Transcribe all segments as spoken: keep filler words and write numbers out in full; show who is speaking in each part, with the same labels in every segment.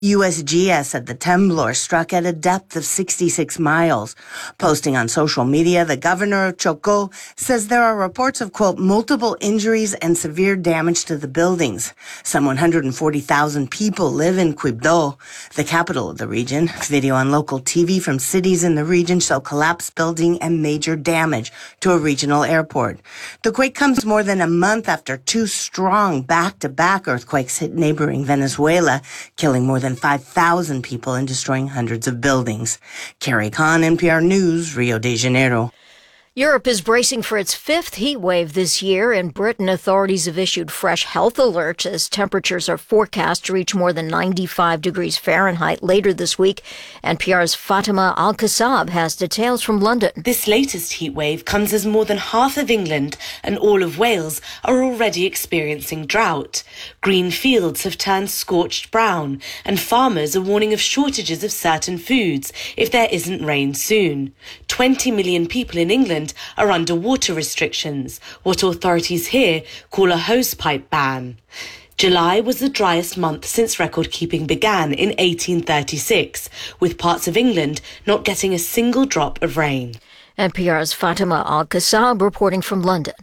Speaker 1: U S G S said the temblor struck at a depth of sixty-six miles. Posting on social media, the governor of Chocó says there are reports of, quote, multiple injuries and severe damage to the buildings. Some one hundred forty thousand people live in Quibdó, the capital of the region. Video on local T V from cities in the region show collapsed building and major damage to a regional airport. The quake comes more than a month after two strong back-to-back earthquakes hit neighboring Venezuela, killing more than five thousand people and destroying hundreds of buildings. Carrie Kahn, N P R News, Rio de Janeiro.
Speaker 2: Europe is bracing for its fifth heat wave this year. In Britain, authorities have issued fresh health alerts as temperatures are forecast to reach more than ninety-five degrees Fahrenheit later this week. N P R's Fatima Al-Kassab has details from London.
Speaker 3: This latest heat wave comes as more than half of England and all of Wales are already experiencing drought. Green fields have turned scorched brown, and farmers are warning of shortages of certain foods if there isn't rain soon. twenty million people in England are under water restrictions, what authorities here call a hosepipe ban. July was the driest month since record-keeping began in eighteen thirty-six, with parts of England not getting a single drop of rain.
Speaker 2: N P R's Fatima Al-Kassab reporting from London.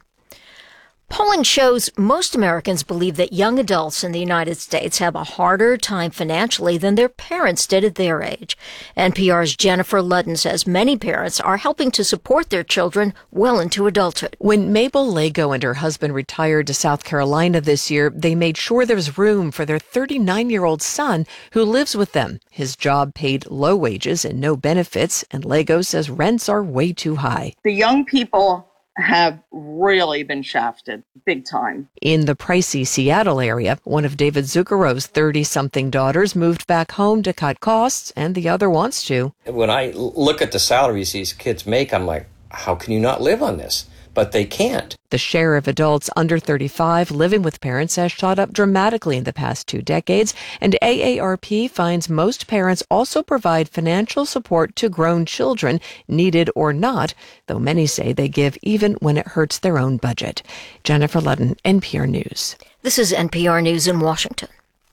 Speaker 2: Polling shows most Americans believe that young adults in the United States have a harder time financially than their parents did at their age. N P R's Jennifer Ludden says many parents are helping to support their children well into adulthood.
Speaker 4: When Mabel Lago and her husband retired to South Carolina this year, they made sure there was room for their thirty-nine-year-old son who lives with them. His job paid low wages and no benefits, and Lago says rents are way too high.
Speaker 5: The young people have really been shafted big time.
Speaker 4: In the pricey Seattle area, one of David Zuccaro's thirty-something daughters moved back home to cut costs, and the other wants to.
Speaker 6: When I look at the salaries these kids make, I'm like, how can you not live on this? But they can't.
Speaker 4: The share of adults under thirty-five living with parents has shot up dramatically in the past two decades, and A A R P finds most parents also provide financial support to grown children, needed or not, though many say they give even when it hurts their own budget. Jennifer Ludden, N P R News.
Speaker 2: This is N P R News in Washington.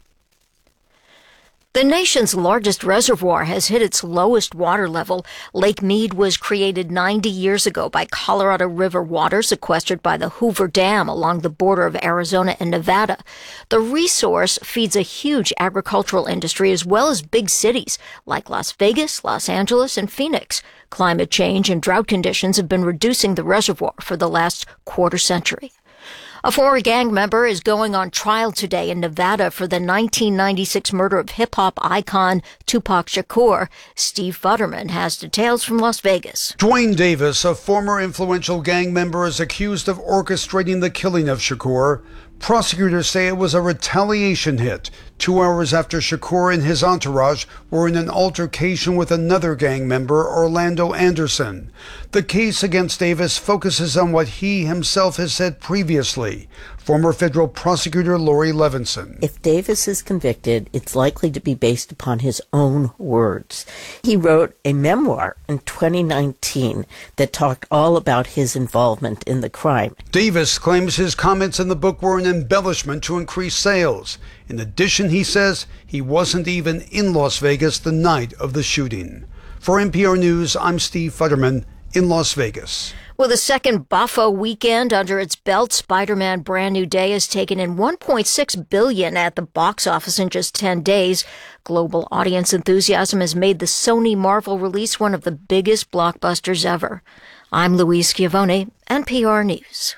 Speaker 2: The nation's largest reservoir has hit its lowest water level. Lake Mead was created ninety years ago by Colorado River water sequestered by the Hoover Dam along the border of Arizona and Nevada. The resource feeds a huge agricultural industry as well as big cities like Las Vegas, Los Angeles, and Phoenix. Climate change and drought conditions have been reducing the reservoir for the last quarter century. A former gang member is going on trial today in Nevada for the nineteen ninety-six murder of hip-hop icon Tupac Shakur. Steve Futterman has details from Las Vegas.
Speaker 7: Dwayne Davis, a former influential gang member, is accused of orchestrating the killing of Shakur. Prosecutors say it was a retaliation hit two hours after Shakur and his entourage were in an altercation with another gang member, Orlando Anderson. The case against Davis focuses on what he himself has said previously. Former federal prosecutor Lori Levinson.
Speaker 8: If Davis is convicted, it's likely to be based upon his own words. He wrote a memoir in twenty nineteen that talked all about his involvement in the crime.
Speaker 7: Davis claims his comments in the book were an embellishment to increase sales. In addition, he says he wasn't even in Las Vegas the night of the shooting. For N P R News, I'm Steve Futterman in Las Vegas.
Speaker 2: With a second Buffo weekend under its belt, Spider-Man Brand New Day has taken in one point six billion dollars at the box office in just ten days. Global audience enthusiasm has made the Sony Marvel release one of the biggest blockbusters ever. I'm Louise Schiavone, N P R News.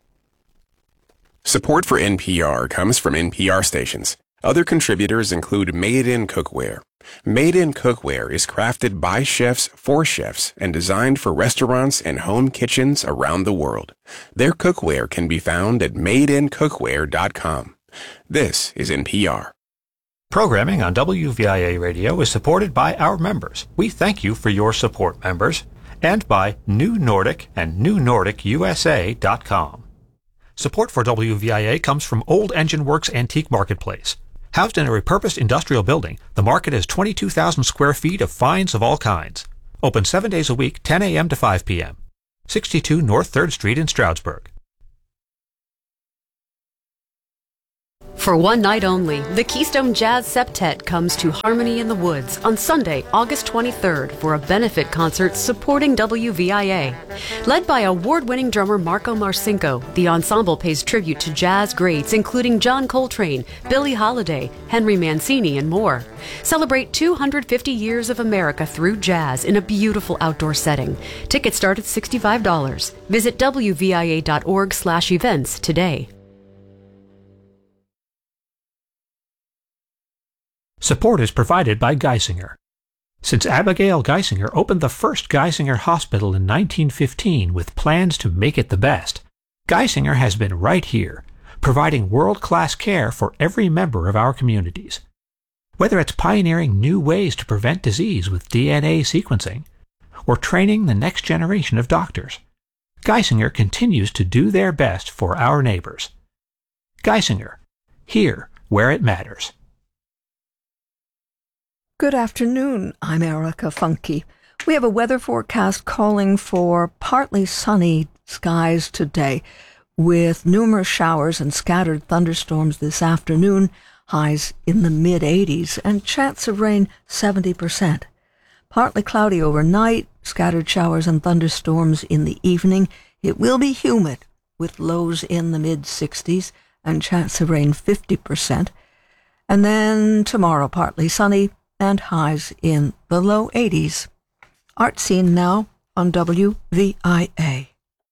Speaker 9: Support for N P R comes from N P R stations. Other contributors include Made In Cookware. Made In Cookware is crafted by chefs for chefs and designed for restaurants and home kitchens around the world. Their cookware can be found at made in cookware dot com. This is N P R.
Speaker 10: Programming on W V I A Radio is supported by our members. We thank you for your support, members, and by New Nordic and new nordic u s a dot com. Support for W V I A comes from Old Engine Works Antique Marketplace. Housed in a repurposed industrial building, the market has twenty-two thousand square feet of finds of all kinds. Open seven days a week, ten a.m. to five p.m. sixty-two North third Street in Stroudsburg.
Speaker 11: For one night only, the Keystone Jazz Septet comes to Harmony in the Woods on Sunday, August twenty-third for a benefit concert supporting W V I A. Led by award-winning drummer Marco Marcinko, the ensemble pays tribute to jazz greats including John Coltrane, Billie Holiday, Henry Mancini, and more. Celebrate two hundred fifty years of America through jazz in a beautiful outdoor setting. Tickets start at sixty-five dollars. Visit W V I A dot org slash events today.
Speaker 10: Support is provided by Geisinger. Since Abigail Geisinger opened the first Geisinger Hospital in nineteen fifteen with plans to make it the best, Geisinger has been right here, providing world-class care for every member of our communities. Whether it's pioneering new ways to prevent disease with D N A sequencing, or training the next generation of doctors, Geisinger continues to do their best for our neighbors. Geisinger, here where it matters.
Speaker 12: Good afternoon. I'm Erica Funke. We have a weather forecast calling for partly sunny skies today, with numerous showers and scattered thunderstorms this afternoon, highs in the mid eighties, and chance of rain seventy percent. Partly cloudy overnight, scattered showers and thunderstorms in the evening. It will be humid, with lows in the mid sixties and chance of rain fifty percent. And then tomorrow, partly sunny, and highs in the low eighties. Art Scene now on W V I A.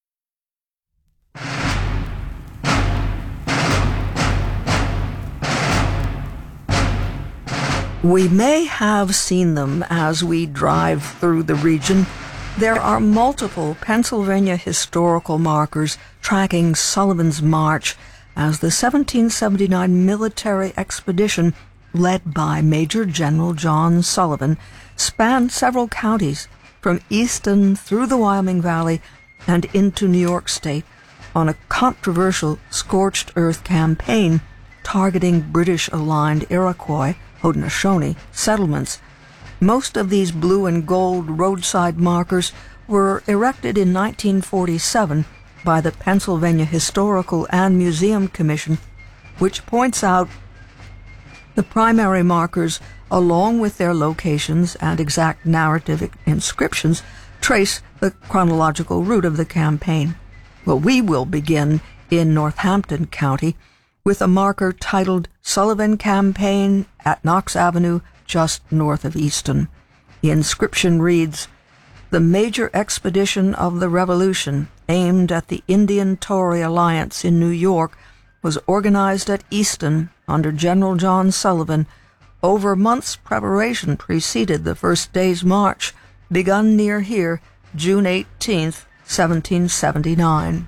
Speaker 12: We may have seen them as we drive through the region. There are multiple Pennsylvania historical markers tracking Sullivan's March as the seventeen seventy-nine military expedition led by Major General John Sullivan, spanned several counties from Easton through the Wyoming Valley and into New York State on a controversial scorched earth campaign targeting British-aligned Iroquois, Haudenosaunee, settlements. Most of these blue and gold roadside markers were erected in nineteen forty-seven by the Pennsylvania Historical and Museum Commission, which points out the primary markers, along with their locations and exact narrative inscriptions, trace the chronological route of the campaign. Well, we will begin in Northampton County with a marker titled Sullivan Campaign at Knox Avenue, just north of Easton. The inscription reads, "The major expedition of the Revolution, aimed at the Indian-Tory alliance in New York, was organized at Easton under General John Sullivan. Over months preparation preceded the first day's march, begun near here, June eighteenth, seventeen seventy-nine.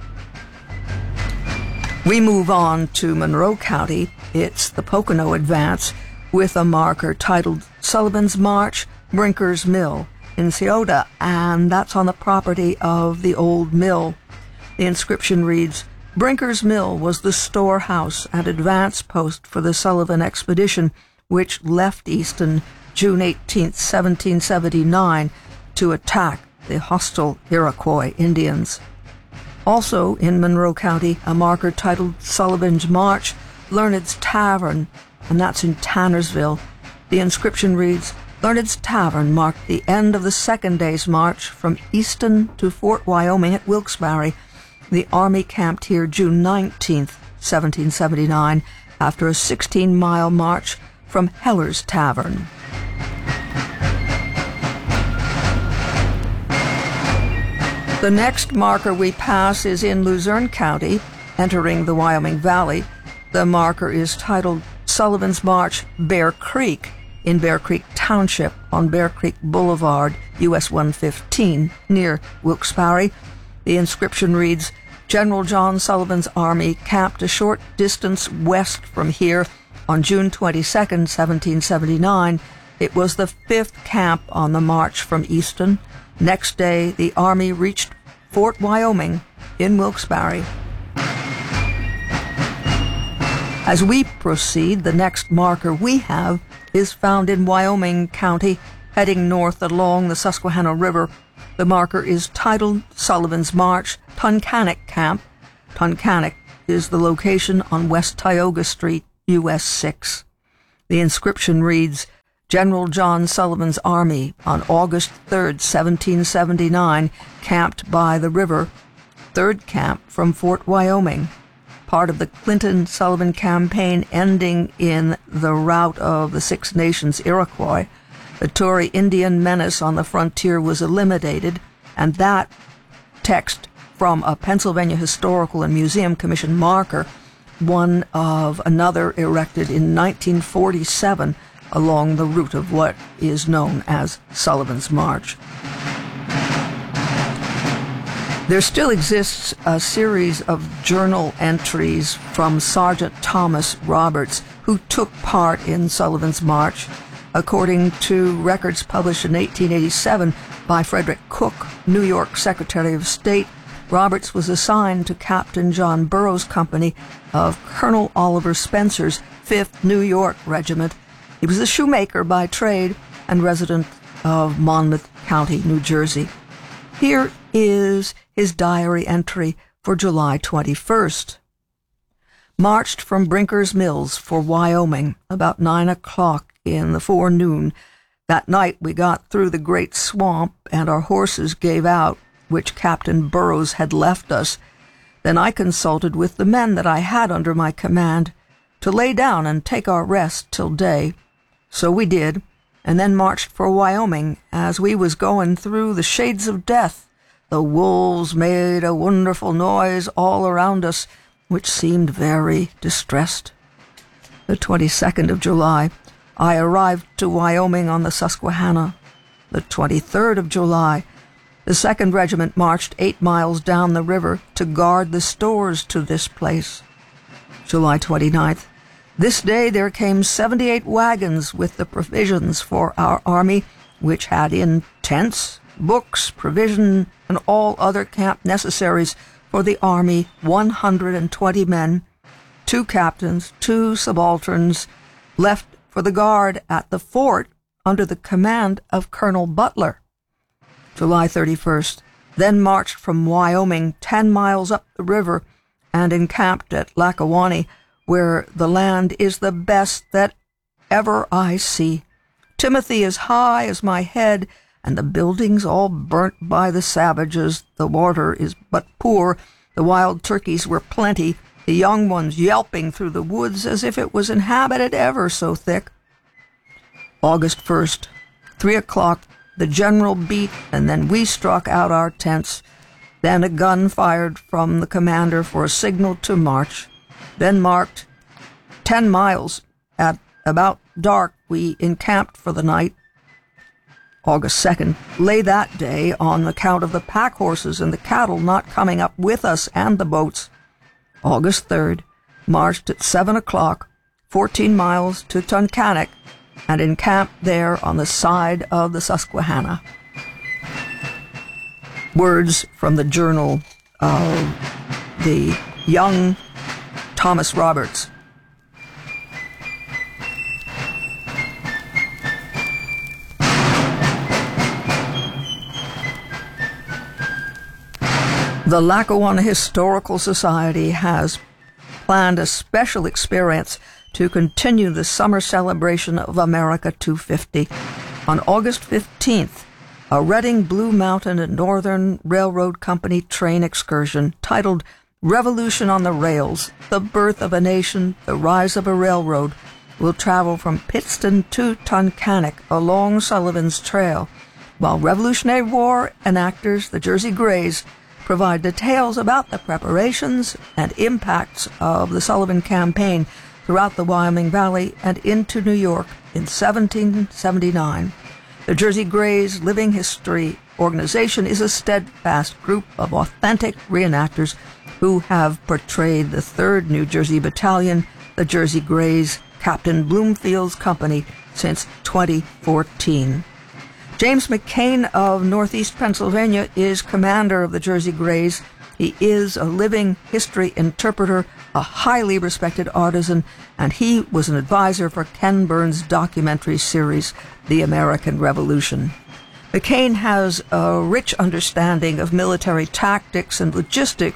Speaker 12: We move on to Monroe County. It's the Pocono Advance with a marker titled Sullivan's March, Brinker's Mill in Scioto, and that's on the property of the old mill. The inscription reads, Brinker's Mill was the storehouse and advance post for the Sullivan expedition, which left Easton June eighteenth, seventeen seventy-nine, to attack the hostile Iroquois Indians. Also in Monroe County, a marker titled Sullivan's March, Learned's Tavern, and that's in Tannersville. The inscription reads, Learned's Tavern marked the end of the second day's march from Easton to Fort Wyoming at Wilkes-Barre. The Army camped here June nineteenth, seventeen seventy-nine, after a sixteen-mile march from Heller's Tavern. The next marker we pass is in Luzerne County, entering the Wyoming Valley. The marker is titled Sullivan's March, Bear Creek, in Bear Creek Township on Bear Creek Boulevard, U S one fifteen, near Wilkes-Barre. The inscription reads, General John Sullivan's army camped a short distance west from here on June twenty-second, seventeen seventy-nine. It was the fifth camp on the march from Easton. Next day, the army reached Fort Wyoming in Wilkes-Barre. As we proceed, the next marker we have is found in Wyoming County, heading north along the Susquehanna River. The marker is titled Sullivan's March, Tunkhannock Camp. Tunkhannock is the location on West Tioga Street, U S six. The inscription reads, General John Sullivan's Army on August third, seventeen seventy-nine, camped by the river, third camp from Fort Wyoming. Part of the Clinton-Sullivan campaign ending in the rout of the Six Nations Iroquois, the Tory Indian menace on the frontier was eliminated, and that text from a Pennsylvania Historical and Museum Commission marker, one of another erected in nineteen forty-seven along the route of what is known as Sullivan's March. There still exists a series of journal entries from Sergeant Thomas Roberts, who took part in Sullivan's March. According to records published in eighteen eighty-seven by Frederick Cook, New York Secretary of State, Roberts was assigned to Captain John Burroughs' company of Colonel Oliver Spencer's fifth New York Regiment. He was a shoemaker by trade and resident of Monmouth County, New Jersey. Here is his diary entry for July twenty-first. Marched from Brinker's Mills for Wyoming about nine o'clock in the forenoon. That night we got through the great swamp and our horses gave out, which Captain Burroughs had left us. Then I consulted with the men that I had under my command to lay down and take our rest till day. So we did, and then marched for Wyoming. As we was going through the shades of death, the wolves made a wonderful noise all around us, which seemed very distressed. The twenty-second of July, I arrived to Wyoming on the Susquehanna. The twenty-third of July, the second Regiment marched eight miles down the river to guard the stores to this place. July twenty-ninth, this day there came seventy-eight wagons with the provisions for our army, which had in tents, books, provision, and all other camp necessaries for the army one hundred twenty men, two captains, two subalterns, left for the guard at the fort under the command of Colonel Butler. July thirty-first, then marched from Wyoming ten miles up the river and encamped at Lackawanna, where the land is the best that ever I see. Timothy is high as my head, and the buildings all burnt by the savages. The water is but poor. The wild turkeys were plenty, the young ones yelping through the woods as if it was inhabited ever so thick. August first, three o'clock, the general beat, and then we struck out our tents. Then a gun fired from the commander for a signal to march. Then marked ten miles. At about dark, we encamped for the night. August second, lay that day on account of the pack horses and the cattle not coming up with us and the boats. August third, marched at seven o'clock, fourteen miles to Tunkhannock, and encamped there on the side of the Susquehanna. Words from the journal of the young Thomas Roberts. The Lackawanna Historical Society has planned a special experience to continue the summer celebration of America two fifty. On August fifteenth, a Reading Blue Mountain and Northern Railroad Company train excursion titled Revolution on the Rails, The Birth of a Nation, The Rise of a Railroad, will travel from Pittston to Tunkhannock along Sullivan's Trail, while Revolutionary War enactors, the Jersey Greys, provide details about the preparations and impacts of the Sullivan campaign throughout the Wyoming Valley and into New York in seventeen seventy-nine. The Jersey Greys Living History organization is a steadfast group of authentic reenactors who have portrayed the third New Jersey Battalion, the Jersey Greys, Captain Bloomfield's company, since twenty fourteen. James McCain of Northeast Pennsylvania is commander of the Jersey Greys. He is a living history interpreter, a highly respected artisan, and he was an advisor for Ken Burns' documentary series, The American Revolution. McCain has a rich understanding of military tactics and logistics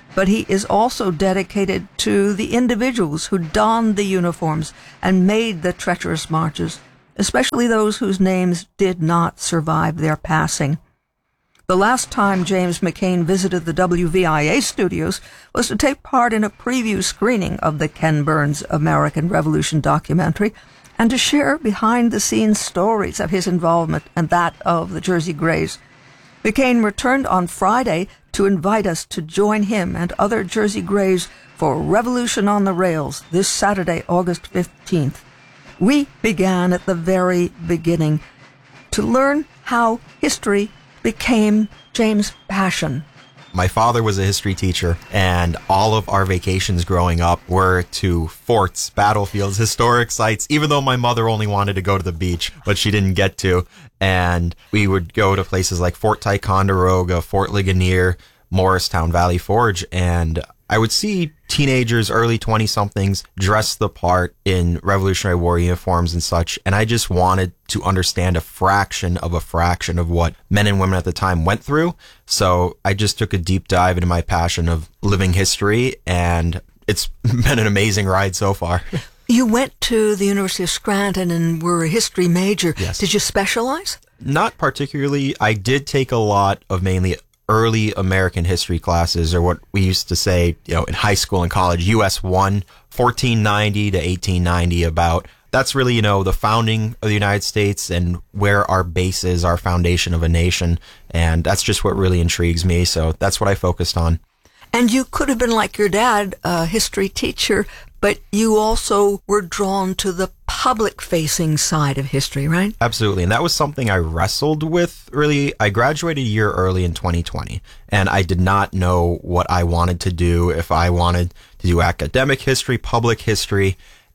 Speaker 12: but he is also dedicated to the individuals who donned the uniforms and made the treacherous marches, especially those whose names did not survive their passing. The last time James McCain visited the W V I A studios was to take part in a preview screening of the Ken Burns American Revolution documentary and to share behind-the-scenes stories of his involvement and that of the Jersey Greys. McCain returned on Friday to invite us to join him and other Jersey Greys for Revolution on the Rails this Saturday, August fifteenth. We began at the very beginning to learn how history became James' passion.
Speaker 13: My father was a history teacher, and all of our vacations growing up were to forts, battlefields, historic sites, even though my mother only wanted to go to the beach, but she didn't get to. And we would go to places like Fort Ticonderoga, Fort Ligonier, Morristown, Valley Forge, and I would see teenagers, early twenty-somethings, dress the part in Revolutionary War uniforms and such, and I just wanted to understand a fraction of a fraction of what men and women at the time went through. So I just took a deep dive into my passion of living history, and it's been an amazing ride so far.
Speaker 12: You went to the University of Scranton and were a history major.
Speaker 13: Yes.
Speaker 12: Did you specialize?
Speaker 13: Not particularly. I did take a lot of mainly early American history classes, or what we used to say, you know, in high school and college, U S one, fourteen ninety to eighteen ninety about. That's really, you know, the founding of the United States and where our base is, our foundation of a nation. And that's just what really intrigues me. So that's what I focused on.
Speaker 12: And you could have been like your dad, a history teacher, but you also were drawn to the public-facing side of history, right?
Speaker 13: Absolutely. And that was something I wrestled with, really. I graduated a year early in twenty twenty, and I did not know what I wanted to do, if I wanted to do academic history, public history,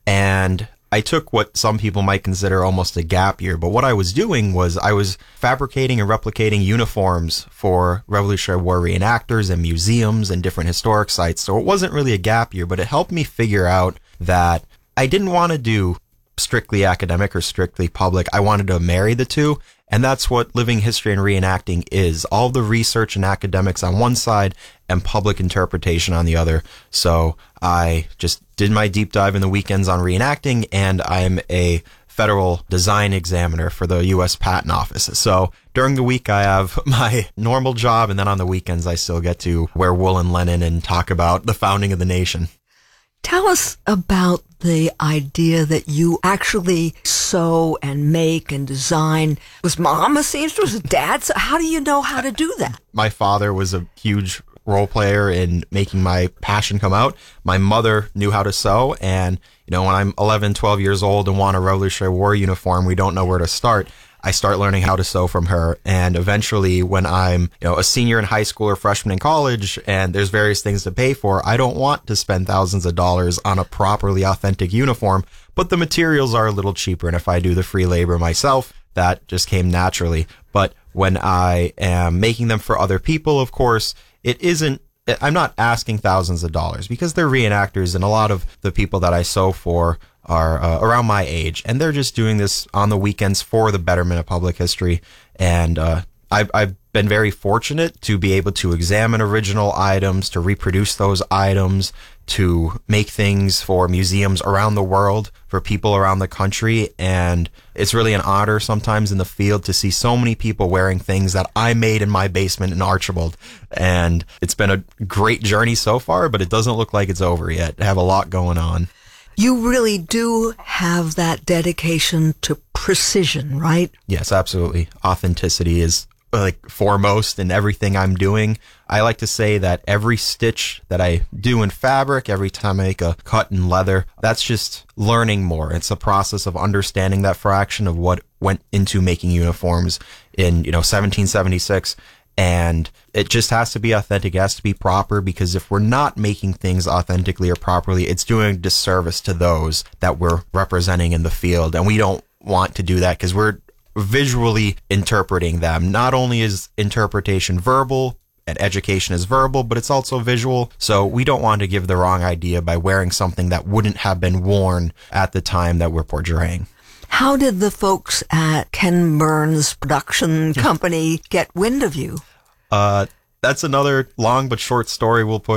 Speaker 13: and I took what some people might consider almost a gap year, but what I was doing was I was fabricating and replicating uniforms for Revolutionary War reenactors and museums and different historic sites. So it wasn't really a gap year, but it helped me figure out that I didn't want to do strictly academic or strictly public. I wanted to marry the two, and that's what living history and reenacting is. All the research and academics on one side and public interpretation on the other. So I just did my deep dive in the weekends on reenacting, and I'm a federal design examiner for the U S Patent Office. So during the week, I have my normal job, and then on the weekends, I still get to wear woolen linen and talk about the founding of the nation.
Speaker 12: Tell us about the idea that you actually sew and make and design. Was mom a seamstress? Was dad? So how do you know how to do that?
Speaker 13: My father was a huge role player in making my passion come out. My mother knew how to sew, and you know, when I'm eleven, twelve years old and want a Revolutionary War uniform, we don't know where to start. I start learning how to sew from her, and eventually when I'm, you know, a senior in high school or freshman in college and there's various things to pay for, I don't want to spend thousands of dollars on a properly authentic uniform, but the materials are a little cheaper, and if I do the free labor myself, that just came naturally. But when I am making them for other people, of course, it isn't, I'm not asking thousands of dollars because they're reenactors, and a lot of the people that I sew for are uh, around my age, and they're just doing this on the weekends for the betterment of public history. And uh, I've, I've been very fortunate to be able to examine original items, to reproduce those items, to make things for museums around the world, for people around the country. And it's really an honor sometimes in the field to see so many people wearing things that I made in my basement in Archibald. And it's been a great journey so far, but it doesn't look like it's over yet. I have a lot going on.
Speaker 12: You really do have that dedication to precision, right?
Speaker 13: Yes, absolutely. Authenticity is like foremost in everything I'm doing. I like to say that every stitch that I do in fabric, every time I make a cut in leather, that's just learning more. It's a process of understanding that fraction of what went into making uniforms in, you know, seventeen seventy-six. And it just has to be authentic. It has to be proper, because if we're not making things authentically or properly, it's doing a disservice to those that we're representing in the field. And we don't want to do that because we're visually interpreting them. Not only is interpretation verbal and education is verbal, but it's also visual. So we don't want to give the wrong idea by wearing something that wouldn't have been worn at the time that we're portraying.
Speaker 12: How did the folks at Ken Burns Production Company get wind of you?
Speaker 13: Uh, that's another long but short story, we'll put it.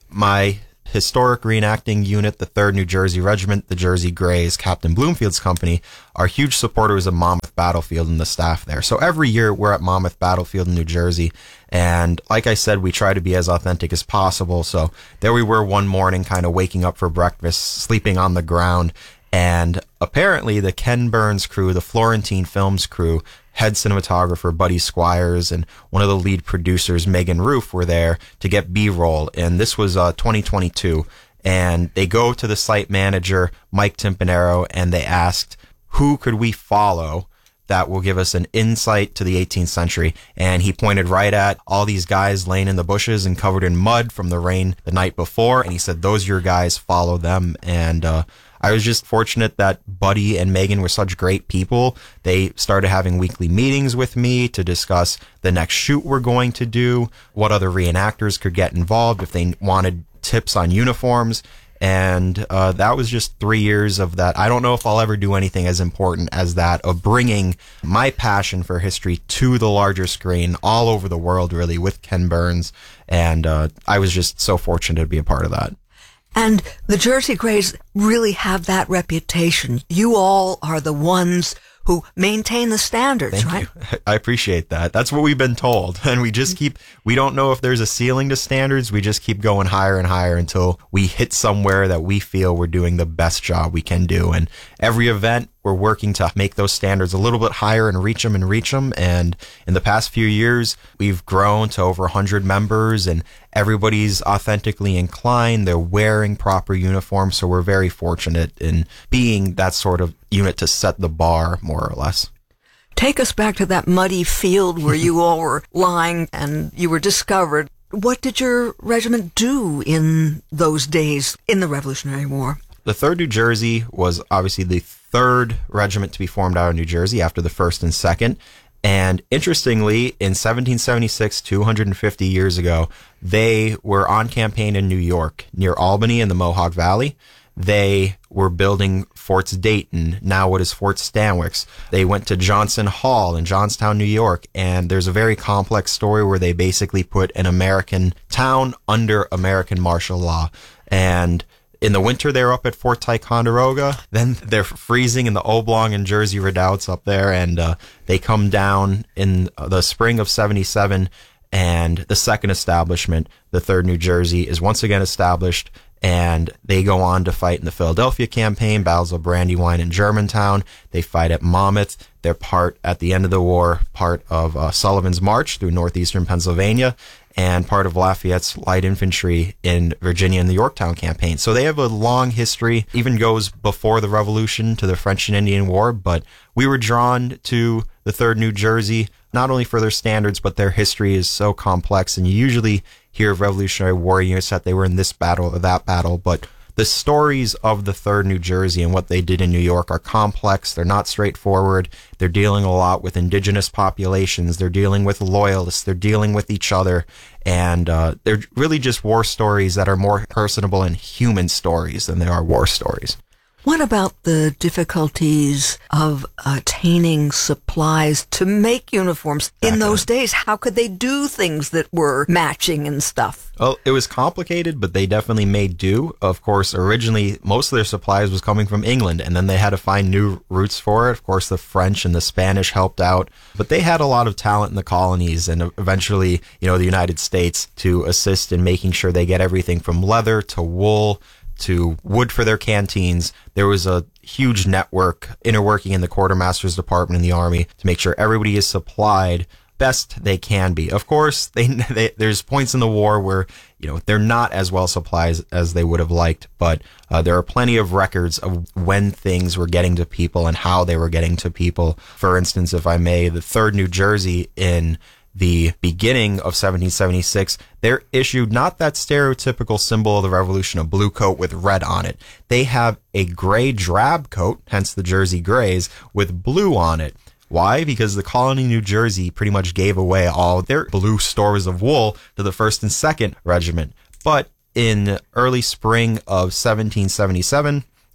Speaker 13: My historic reenacting unit, the third New Jersey Regiment, the Jersey Greys, Captain Bloomfield's company, are huge supporters of Monmouth Battlefield and the staff there. So every year we're at Monmouth Battlefield in New Jersey. And like I said, we try to be as authentic as possible. So there we were one morning, kind of waking up for breakfast, sleeping on the ground. And apparently the Ken Burns crew, the Florentine Films crew, head cinematographer Buddy Squires and one of the lead producers, Megan Roof, were there to get B-roll. And this was uh, twenty twenty-two. And they go to the site manager, Mike Timpanero, and they asked, who could we follow that will give us an insight to the eighteenth century? And he pointed right at all these guys laying in the bushes and covered in mud from the rain the night before. And he said, those are your guys, follow them. And uh, I was just fortunate that Buddy and Megan were such great people. They started having weekly meetings with me to discuss the next shoot we're going to do, what other reenactors could get involved if they wanted tips on uniforms. And uh, that was just three years of that. I don't know if I'll ever do anything as important as that, of bringing my passion for history to the larger screen all over the world, really, with Ken Burns. And uh, I was just so fortunate to be a part of that.
Speaker 12: And the Jersey Greys really have that reputation. You all are the ones who maintain the standards,
Speaker 13: Thank
Speaker 12: right?
Speaker 13: You. I appreciate that. That's what we've been told. And we just keep, we don't know if there's a ceiling to standards. We just keep going higher and higher until we hit somewhere that we feel we're doing the best job we can do. And every event, we're working to make those standards a little bit higher and reach them and reach them. And in the past few years, we've grown to over one hundred members and everybody's authentically inclined. They're wearing proper uniforms. So we're very fortunate in being that sort of unit to set the bar, more or less.
Speaker 12: Take us back to that muddy field where you all were lying and you were discovered. What did your regiment do in those days in the Revolutionary War?
Speaker 13: The third New Jersey was obviously the third regiment to be formed out of New Jersey after the first and second. And interestingly, in seventeen seventy-six, two hundred fifty years ago, they were on campaign in New York, near Albany in the Mohawk Valley. They were building Forts Dayton, now what is Fort Stanwix. They went to Johnson Hall in Johnstown, New York, and there's a very complex story where they basically put an American town under American martial law. And in the winter, they're up at Fort Ticonderoga. Then they're freezing in the Oblong and Jersey redoubts up there, and uh, they come down in the spring of seventy-seven, and the second establishment, the third New Jersey, is once again established. And they go on to fight in the Philadelphia campaign, battles of Brandywine and Germantown. They fight at Monmouth. They're part, at the end of the war, part of uh, Sullivan's March through northeastern Pennsylvania, and part of Lafayette's light infantry in Virginia and the Yorktown campaign. So they have a long history, even goes before the Revolution to the French and Indian War. But we were drawn to the third New Jersey, not only for their standards, but their history is so complex. And you usually hear of Revolutionary War units that they were in this battle or that battle, but the stories of the third New Jersey and what they did in New York are complex. They're not straightforward. They're dealing a lot with indigenous populations. They're dealing with loyalists. They're dealing with each other. And uh, they're really just war stories that are more personable and human stories than they are war stories.
Speaker 12: What about the difficulties of attaining supplies to make uniforms? In those days, how could they do things that were matching and stuff?
Speaker 13: Well, it was complicated, but they definitely made do. Of course, originally, most of their supplies was coming from England, and then they had to find new routes for it. Of course, the French and the Spanish helped out, but they had a lot of talent in the colonies and eventually, you know, the United States to assist in making sure they get everything from leather to wool to wood for their canteens. There was a huge network interworking in the quartermaster's department in the Army to make sure everybody is supplied best they can be. Of course, they, they there's points in the war where, you know, they're not as well supplied as, as they would have liked, but uh, there are plenty of records of when things were getting to people and how they were getting to people. For instance, if I may, the third New Jersey in the beginning of seventeen seventy-six, they're issued not that stereotypical symbol of the Revolution, a blue coat with red on it. They have a gray drab coat, hence the Jersey Greys, with blue on it. Why? Because the colony New Jersey pretty much gave away all their blue stores of wool to the first and second regiment. But in early spring of seventeen seventy-seven,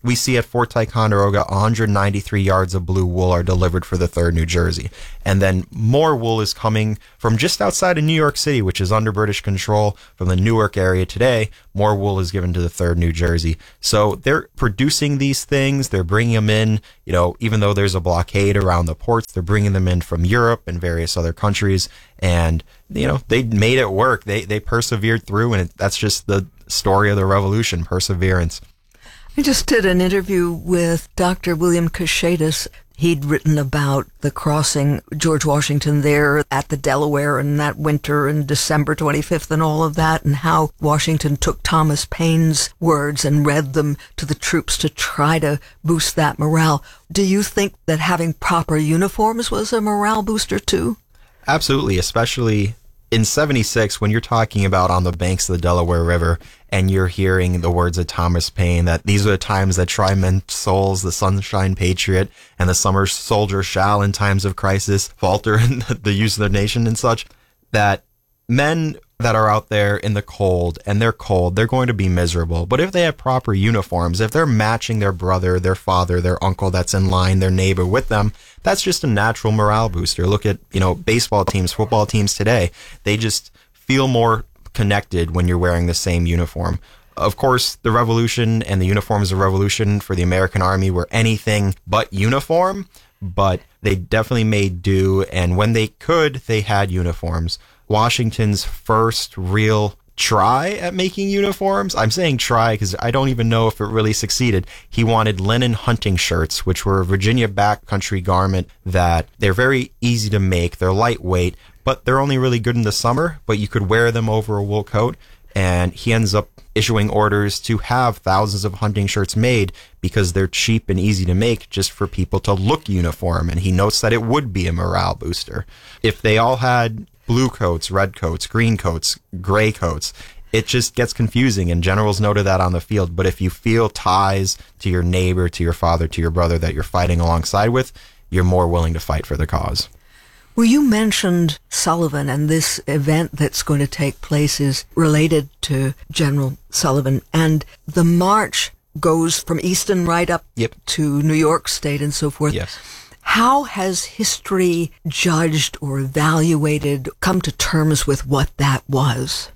Speaker 13: we see at Fort Ticonderoga, one hundred ninety-three yards of blue wool are delivered for the third New Jersey. And then more wool is coming from just outside of New York City, which is under British control, from the Newark area today. More wool is given to the third New Jersey. So they're producing these things. They're bringing them in, you know, even though there's a blockade around the ports, they're bringing them in from Europe and various other countries. And, you know, they made it work. They, they persevered through, and it, that's just the story of the revolution, perseverance.
Speaker 12: I just did an interview with Doctor William Cushatus. He'd written about the crossing George Washington there at the Delaware in that winter in December twenty-fifth and all of that, and how Washington took Thomas Paine's words and read them to the troops to try to boost that morale. Do you think that having proper uniforms was a morale booster too?
Speaker 13: Absolutely, especially in seventy-six, when you're talking about on the banks of the Delaware River and you're hearing the words of Thomas Paine, that these are the times that try men's souls, the sunshine patriot and the summer soldier shall in times of crisis falter in the use of their nation and such, that men that are out there in the cold and they're cold, they're going to be miserable. But if they have proper uniforms, if they're matching their brother, their father, their uncle that's in line, their neighbor with them, that's just a natural morale booster. Look at, you know, baseball teams, football teams today. They just feel more connected when you're wearing the same uniform. Of course, the revolution and the uniforms of revolution for the American Army were anything but uniform, but they definitely made do. And when they could, they had uniforms. Washington's first real try at making uniforms, I'm saying try because I don't even know if it really succeeded. He wanted linen hunting shirts, which were a Virginia backcountry garment that they're very easy to make. They're lightweight, but they're only really good in the summer, but you could wear them over a wool coat. And he ends up issuing orders to have thousands of hunting shirts made because they're cheap and easy to make, just for people to look uniform. And he notes that it would be a morale booster. If they all had blue coats, red coats, green coats, gray coats, it just gets confusing, and generals noted that on the field. But if you feel ties to your neighbor, to your father, to your brother that you're fighting alongside with, you're more willing to fight for the cause.
Speaker 12: Well, you mentioned Sullivan, and this event that's going to take place is related to General Sullivan, and the march goes from Easton right up
Speaker 13: yep.
Speaker 12: to New York State and so forth.
Speaker 13: Yes.
Speaker 12: How has history judged or evaluated, come to terms with what that was?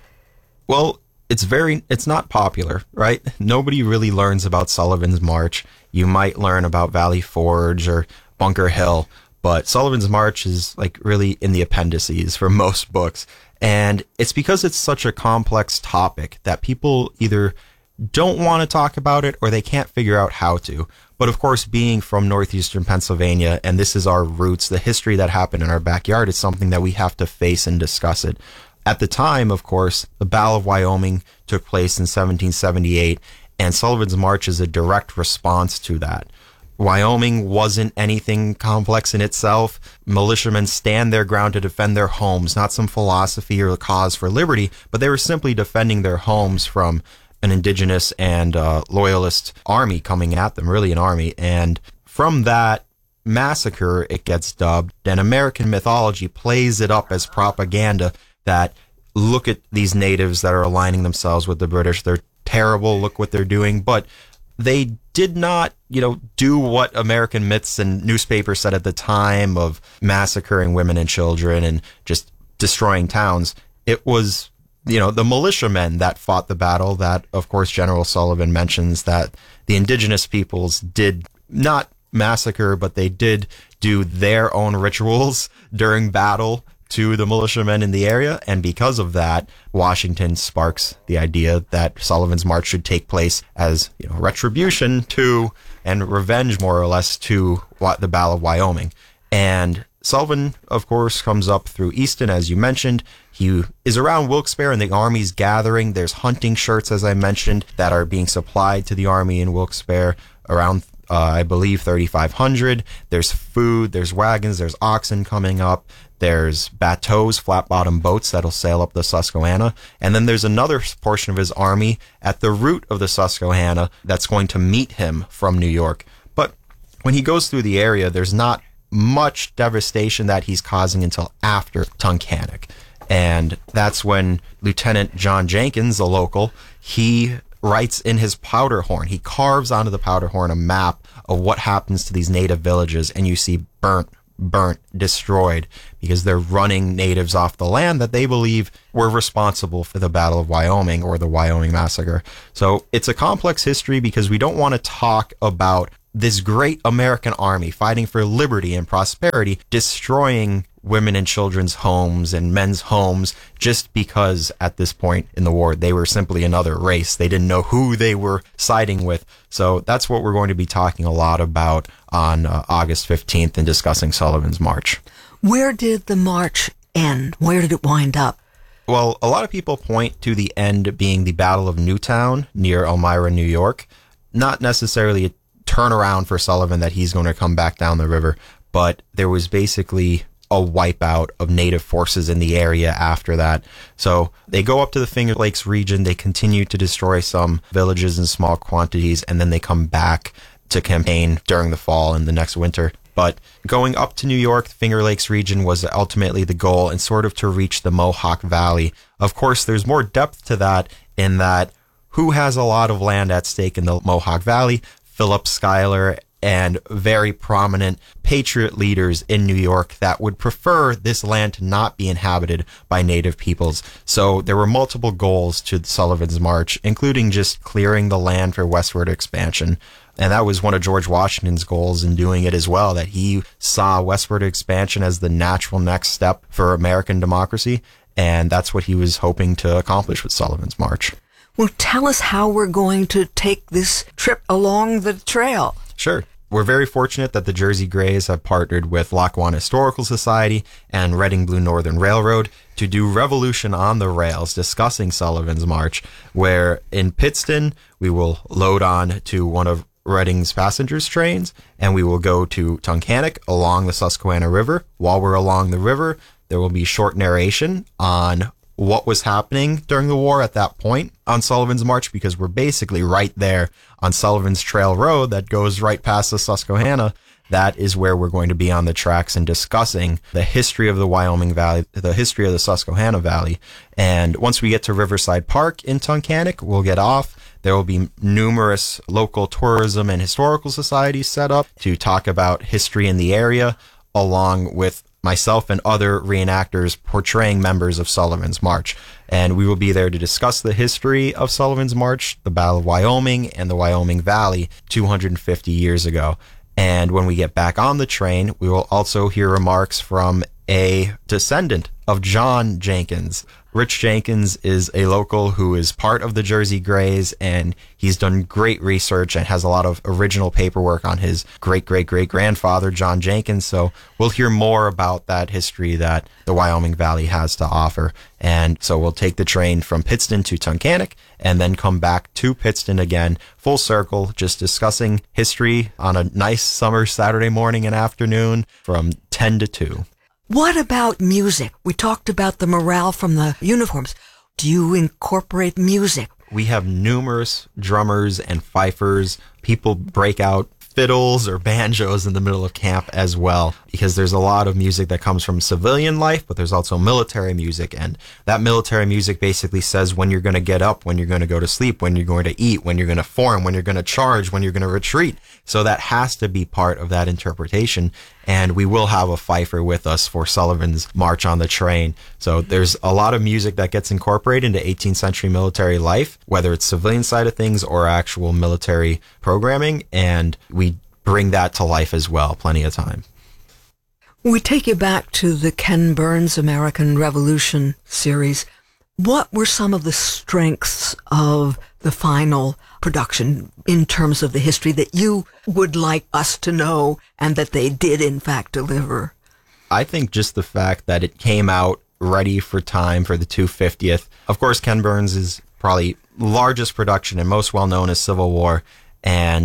Speaker 13: Well, it's very, it's not popular, right? Nobody really learns about Sullivan's March. You might learn about Valley Forge or Bunker Hill, but Sullivan's March is like really in the appendices for most books. And it's because it's such a complex topic that people either don't want to talk about it or they can't figure out how to. But of course, being from northeastern Pennsylvania, and this is our roots, the history that happened in our backyard, is something that we have to face and discuss it. At the time, of course, the Battle of Wyoming took place in seventeen seventy-eight, and Sullivan's March is a direct response to that. Wyoming wasn't anything complex in itself. Militiamen stand their ground to defend their homes, not some philosophy or a cause for liberty, but they were simply defending their homes from an indigenous and uh, loyalist army coming at them, really an army. And from that massacre, it gets dubbed, and American mythology plays it up as propaganda that, look at these natives that are aligning themselves with the British. They're terrible. Look what they're doing. But they did not, you know, do what American myths and newspapers said at the time of massacring women and children and just destroying towns. It was, you know, the militiamen that fought the battle that, of course, General Sullivan mentions that the indigenous peoples did not massacre, but they did do their own rituals during battle to the militiamen in the area. And because of that, Washington sparks the idea that Sullivan's March should take place as, you know, retribution to and revenge, more or less, to the Battle of Wyoming. And Sullivan, of course, comes up through Easton, as you mentioned. He is around Wilkes-Barre and the Army's gathering. There's hunting shirts, as I mentioned, that are being supplied to the Army in Wilkes-Barre, around, uh, I believe, thirty-five hundred. There's food, there's wagons, there's oxen coming up. There's bateaus, flat-bottom boats that'll sail up the Susquehanna. And then there's another portion of his army at the route of the Susquehanna that's going to meet him from New York. But when he goes through the area, there's not much devastation that he's causing until after Tunkhannock. And that's when Lieutenant John Jenkins, a local, he writes in his powder horn, he carves onto the powder horn a map of what happens to these native villages, and you see burnt, burnt, destroyed, because they're running natives off the land that they believe were responsible for the Battle of Wyoming or the Wyoming Massacre. So it's a complex history because we don't want to talk about this great American army fighting for liberty and prosperity, destroying women and children's homes and men's homes just because at this point in the war they were simply another race. They didn't know who they were siding with. So that's what we're going to be talking a lot about on uh, August fifteenth and discussing Sullivan's March.
Speaker 12: Where did the march end? Where did it wind up?
Speaker 13: Well, a lot of people point to the end being the Battle of Newtown near Elmira, New York. Not necessarily a turnaround for Sullivan that he's going to come back down the river, but there was basically a wipeout of native forces in the area after that. So they go up to the Finger Lakes region, they continue to destroy some villages in small quantities, and then they come back to campaign during the fall and the next winter. But going up to New York, the Finger Lakes region was ultimately the goal, and sort of to reach the Mohawk Valley. Of course, there's more depth to that in that who has a lot of land at stake in the Mohawk Valley? Philip Schuyler and very prominent patriot leaders in New York that would prefer this land to not be inhabited by native peoples. So there were multiple goals to Sullivan's March, including just clearing the land for westward expansion. And that was one of George Washington's goals in doing it as well, that he saw westward expansion as the natural next step for American democracy. And that's what he was hoping to accomplish with Sullivan's March.
Speaker 12: Well, tell us how we're going to take this trip along the trail.
Speaker 13: Sure. We're very fortunate that the Jersey Greys have partnered with Lackawanna Historical Society and Reading Blue Northern Railroad to do Revolution on the Rails, discussing Sullivan's March, where in Pittston, we will load on to one of Reading's passengers trains, and we will go to Tunkhannock along the Susquehanna River. While we're along the river, there will be short narration on what was happening during the war at that point on Sullivan's March, because we're basically right there on Sullivan's Trail Road that goes right past the Susquehanna. That is where we're going to be on the tracks and discussing the history of the Wyoming Valley, the history of the Susquehanna Valley. And once we get to Riverside Park in Tunkhannock, we'll get off. There will be numerous local tourism and historical societies set up to talk about history in the area, along with myself and other reenactors portraying members of Sullivan's March. And we will be there to discuss the history of Sullivan's March, the Battle of Wyoming, and the Wyoming Valley two hundred fifty years ago. And when we get back on the train, we will also hear remarks from a descendant of John Jenkins. Rich Jenkins is a local who is part of the Jersey Greys, and he's done great research and has a lot of original paperwork on his great-great-great-grandfather, John Jenkins. So we'll hear more about that history that the Wyoming Valley has to offer. And so we'll take the train from Pittston to Tunkhannock and then come back to Pittston again, full circle, just discussing history on a nice summer Saturday morning and afternoon from ten to two.
Speaker 12: What about music? We talked about the morale from the uniforms. Do you incorporate music?
Speaker 13: We have numerous drummers and fifers. People break out fiddles or banjos in the middle of camp as well, because there's a lot of music that comes from civilian life, but there's also military music. And that military music basically says when you're going to get up, when you're going to go to sleep, when you're going to eat, when you're going to form, when you're going to charge, when you're going to retreat. So that has to be part of that interpretation. And we will have a fifer with us for Sullivan's March on the train. So there's a lot of music that gets incorporated into eighteenth century military life, whether it's civilian side of things or actual military programming. And we bring that to life as well, plenty of time.
Speaker 12: We take you back to the Ken Burns American Revolution series. What were some of the strengths of the final production in terms of the history that you would like us to know and that they did in fact deliver?
Speaker 13: I think just the fact that it came out ready for time for the two hundred fiftieth. Of course, Ken Burns is probably largest production and most well known as Civil War, and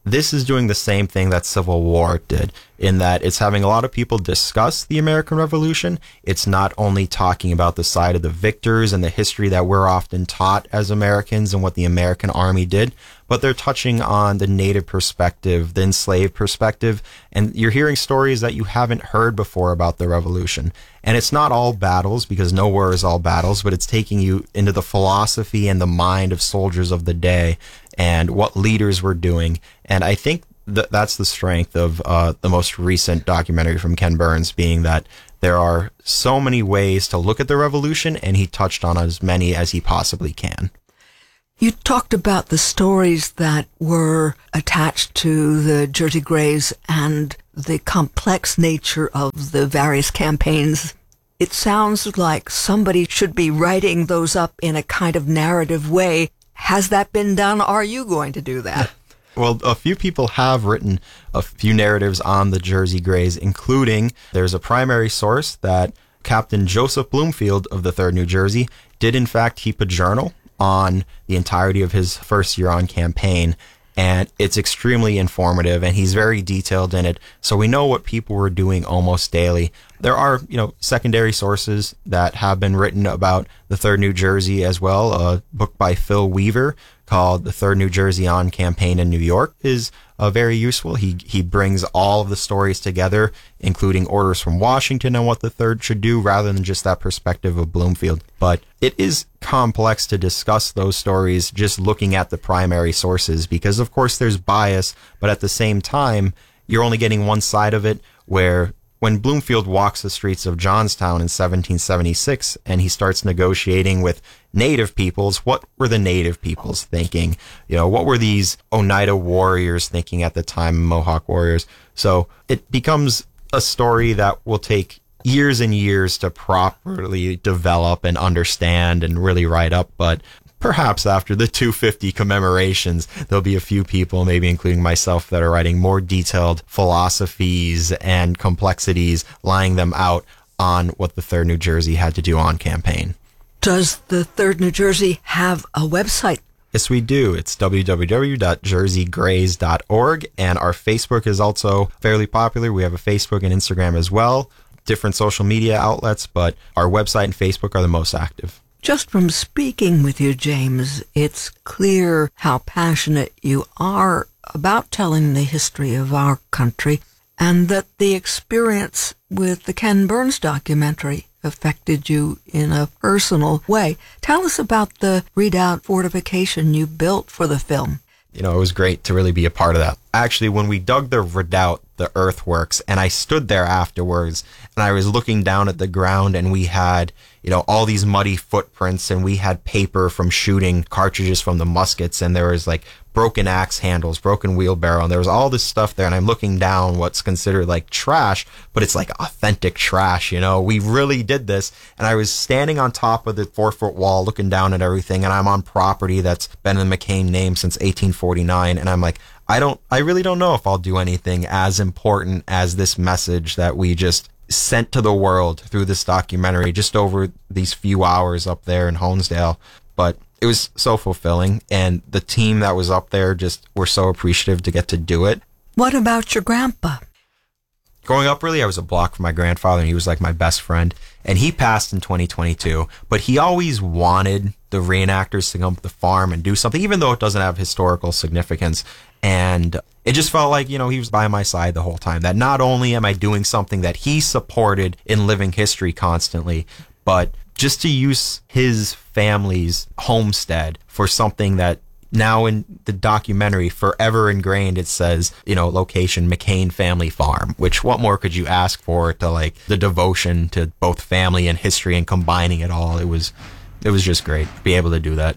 Speaker 13: this is doing the same thing that Civil War did, in that it's having a lot of people discuss the American Revolution. It's not only talking about the side of the victors and the history that we're often taught as Americans and what the American Army did, but they're touching on the Native perspective, the enslaved perspective, and you're hearing stories that you haven't heard before about the Revolution. And it's not all battles, because no war is all battles, but it's taking you into the philosophy and the mind of soldiers of the day and what leaders were doing. And I think that that's the strength of uh, the most recent documentary from Ken Burns, being that there are so many ways to look at the Revolution, and he touched on as many as he possibly can.
Speaker 12: You talked about the stories that were attached to the Jersey Greys and the complex nature of the various campaigns. It sounds like somebody should be writing those up in a kind of narrative way. Has that been done? Are you going to do that?
Speaker 13: Well, a few people have written a few narratives on the Jersey Greys, including there's a primary source that Captain Joseph Bloomfield of the third New Jersey did in fact keep a journal on the entirety of his first year on campaign, and it's extremely informative, and he's very detailed in it, so we know what people were doing almost daily. There are, you know, secondary sources that have been written about the third New Jersey as well. A book by Phil Weaver called The third New Jersey on Campaign in New York is uh, very useful. He he brings all of the stories together, including orders from Washington on what the third should do, rather than just that perspective of Bloomfield. But it is complex to discuss those stories just looking at the primary sources, because of course there's bias, but at the same time, you're only getting one side of it, where when Bloomfield walks the streets of Johnstown in seventeen seventy-six and he starts negotiating with native peoples, what were the native peoples thinking? You know, what were these Oneida warriors thinking at the time, Mohawk warriors? So it becomes a story that will take years and years to properly develop and understand and really write up, but perhaps after the two fifty commemorations, there'll be a few people, maybe including myself, that are writing more detailed philosophies and complexities, laying them out on what the third New Jersey had to do on campaign.
Speaker 12: Does the third New Jersey have a website?
Speaker 13: Yes, we do. It's w w w dot jersey greys dot org, and our Facebook is also fairly popular. We have a Facebook and Instagram as well, different social media outlets, but our website and Facebook are the most active.
Speaker 12: Just from speaking with you, James, it's clear how passionate you are about telling the history of our country, and that the experience with the Ken Burns documentary affected you in a personal way. Tell us about the redoubt fortification you built for the film.
Speaker 13: You know, it was great to really be a part of that. Actually, when we dug the redoubt, the earthworks, and I stood there afterwards, and I was looking down at the ground, and we had, you know, all these muddy footprints, and we had paper from shooting cartridges from the muskets, and there was like broken axe handles, broken wheelbarrow, and there was all this stuff there, and I'm looking down what's considered like trash, but it's like authentic trash, you know. We really did this, and I was standing on top of the four-foot wall looking down at everything, and I'm on property that's been in the McCain name since eighteen forty-nine, and I'm like, I don't, I really don't know if I'll do anything as important as this message that we just sent to the world through this documentary just over these few hours up there in Honesdale. But it was so fulfilling, and the team that was up there just were so appreciative to get to do it.
Speaker 12: What about your grandpa?
Speaker 13: Growing up, really, I was a block from my grandfather, and he was like my best friend. And he passed in twenty twenty-two, but he always wanted the reenactors to come to the farm and do something, even though it doesn't have historical significance. And it just felt like, you know, he was by my side the whole time, that not only am I doing something that he supported in living history constantly, but just to use his family's homestead for something that now in the documentary, forever ingrained, it says, you know, location McCain Family Farm, which what more could you ask for to like the devotion to both family and history and combining it all? It was, it was just great to be able to do that.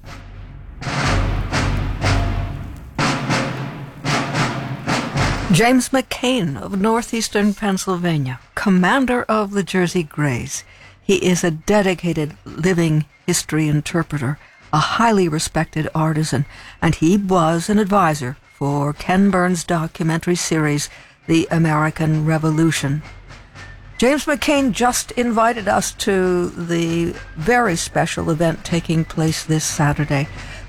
Speaker 12: James McCain of northeastern Pennsylvania, commander of the Jersey Greys. He is a dedicated living history interpreter, a highly respected artisan, and he was an advisor for Ken Burns' documentary series, The American Revolution. James McCain just invited us to the very special event taking place this Saturday,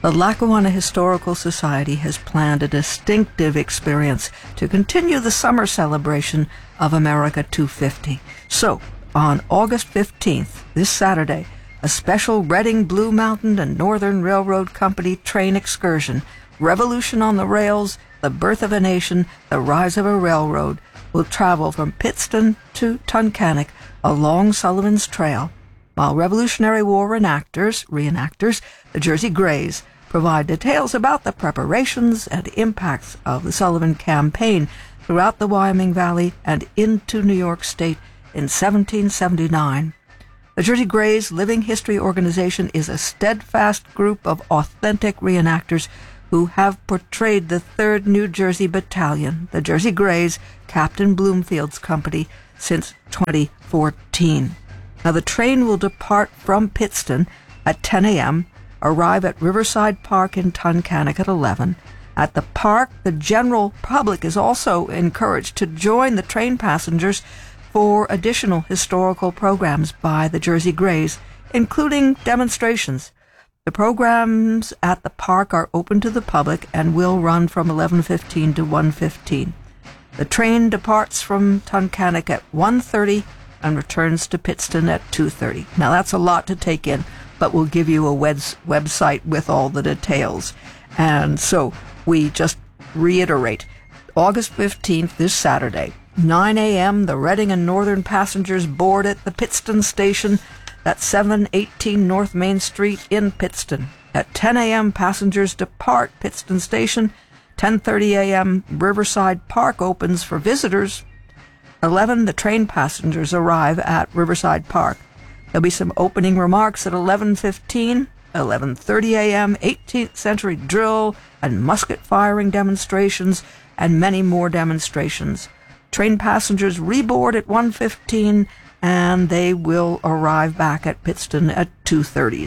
Speaker 12: the Lackawanna Historical Society has planned a distinctive experience to continue the summer celebration of America two fifty. So, on August fifteenth, this Saturday, a special Reading Blue Mountain and Northern Railroad Company train excursion, Revolution on the Rails, the Birth of a Nation, the Rise of a Railroad, will travel from Pittston to Tunkhannock along Sullivan's Trail, while Revolutionary War reenactors, reenactors, the Jersey Greys, provide details about the preparations and impacts of the Sullivan Campaign throughout the Wyoming Valley and into New York State in seventeen seventy-nine. The Jersey Greys Living History Organization is a steadfast group of authentic reenactors who have portrayed the third New Jersey Battalion, the Jersey Greys, Captain Bloomfield's company, since twenty fourteen. Now, the train will depart from Pittston at ten a.m., arrive at Riverside Park in Tunkhannock at eleven. At the park, the general public is also encouraged to join the train passengers for additional historical programs by the Jersey Greys, including demonstrations. The programs at the park are open to the public and will run from eleven fifteen to one fifteen. The train departs from Tunkhannock at one thirty and returns to Pittston at two thirty. Now, that's a lot to take in, but we'll give you a webs- website with all the details. And so we just reiterate, August fifteenth, this Saturday, nine a.m., the Reading and Northern passengers board at the Pittston station at seven eighteen North Main Street in Pittston. At ten a.m., passengers depart Pittston Station. ten thirty a.m., Riverside Park opens for visitors. eleven, the train passengers arrive at Riverside Park. There'll be some opening remarks at eleven fifteen, eleven thirty a.m., eighteenth century drill and musket firing demonstrations, and many more demonstrations. Train passengers reboard at one fifteen, and they will arrive back at Pittston at two thirty.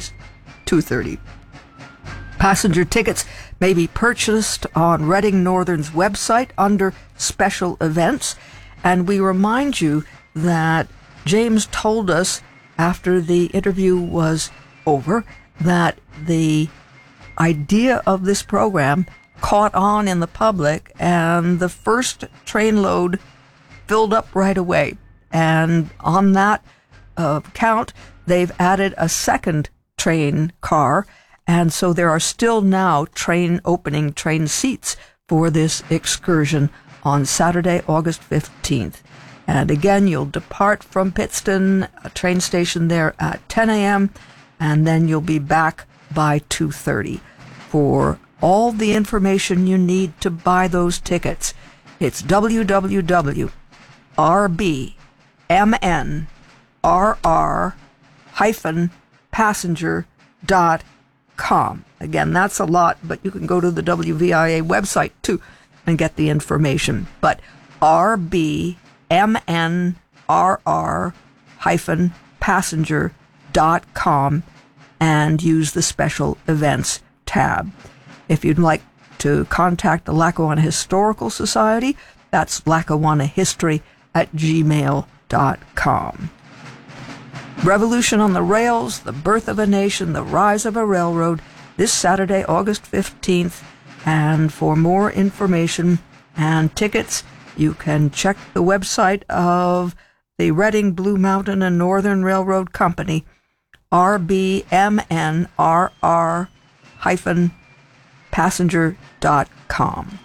Speaker 12: Passenger tickets may be purchased on Reading Northern's website under special events, and we remind you that James told us after the interview was over that the idea of this program caught on in the public, and the first train load filled up right away. And on that uh, count, they've added a second train car, and so there are still now train opening train seats for this excursion on Saturday, August fifteenth. And again, you'll depart from Pittston, a train station there at ten a.m., and then you'll be back by two thirty. For all the information you need to buy those tickets, it's w w w dot r b m n r r dash passenger dot com. Again, that's a lot, but you can go to the W V I A website too and get the information. But r b m n r r dash passenger dot com and use the special events tab. If you'd like to contact the Lackawanna Historical Society, that's lackawannahistory at gmail dot com. Revolution on the Rails, the Birth of a Nation, the Rise of a Railroad, this Saturday, August fifteenth. And for more information and tickets, you can check the website of the Reading Blue Mountain and Northern Railroad Company, r b m n r r dash passenger dot com.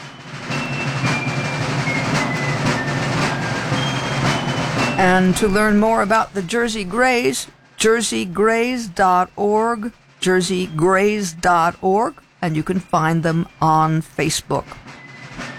Speaker 12: And to learn more about the Jersey Greys, jersey greys dot org, jersey greys dot org, and you can find them on Facebook.